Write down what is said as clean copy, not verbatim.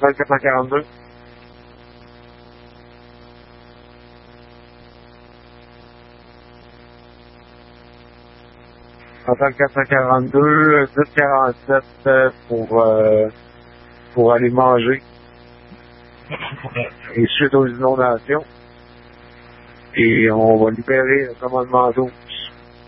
Hôtel 442. Hôtel 442, 1047 pour aller manger. Et suite aux inondations. Et on va libérer le commandement d'eau.